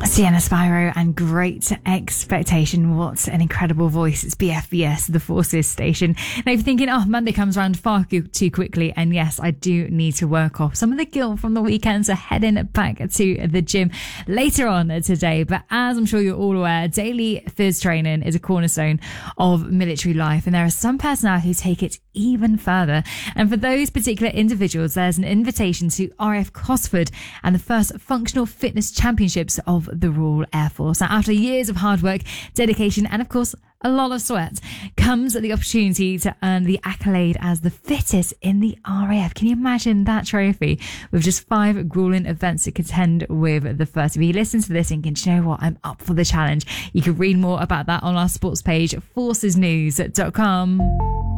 Sienna Spyro and Great Expectation. What an incredible voice. It's BFBS, the Forces station. Now, if you're thinking, Monday comes around far too quickly, and yes, I do need to work off some of the guilt from the weekend, so heading back to the gym later on today. But as I'm sure you're all aware, daily phys training is a cornerstone of military life, and there are some personnel who take it even further. And for those particular individuals, there's an invitation to RAF Cosford and the first Functional Fitness Championships of the Royal Air Force. Now, after years of hard work, dedication, and of course, a lot of sweat, comes the opportunity to earn the accolade as the fittest in the RAF. Can you imagine that trophy? With just 5 grueling events to contend with the first. If you listen to this and think, you know what, I'm up for the challenge, you can read more about that on our sports page, forcesnews.com.